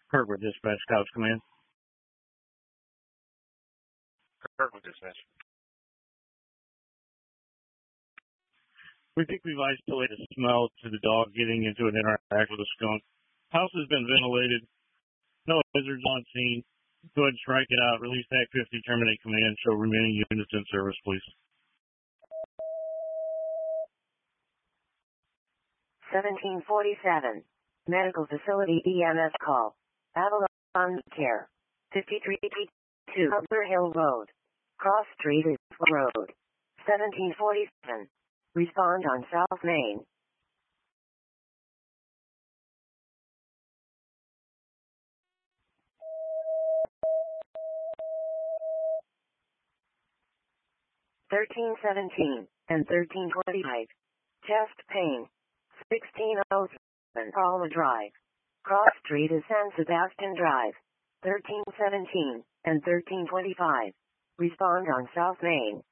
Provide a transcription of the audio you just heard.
Kirkwood Dispatch, Couch Command. Kirkwood Dispatch. We think we've isolated the smell to the dog getting into an interact with a skunk. House has been ventilated. No hazards on scene. Go ahead and strike it out. Release Act 50. Terminate command. Show remaining units in service, please. 1747. Medical facility EMS call. Avalon Care. 5332 Upper Hill Road. Cross Street is Road. 1747. Respond on South Main. (1317) and 1325. Chest pain. 1607 Paula Drive. Cross Street is San Sebastian Drive. 1317 and 1325. Respond on South Main.